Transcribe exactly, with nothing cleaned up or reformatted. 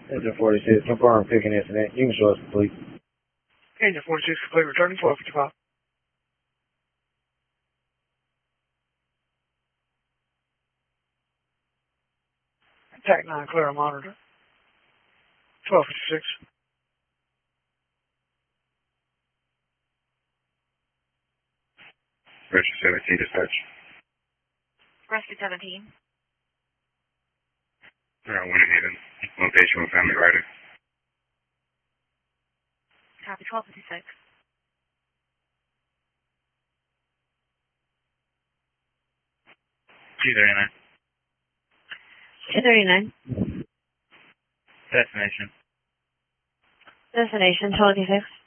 Engine forty-six, confirm picking incident. You can show us complete. Engine forty-six, complete, returning twelve fifty-five. Attack nine, clear, monitor. twelve fifty-six. Rescue seventeen, dispatch. Rescue seventeen. Around Winterhaven. Location with family rider. Copy, twelve fifty-six. two thirty-nine. two thirty-nine. Destination. Destination, twenty-six.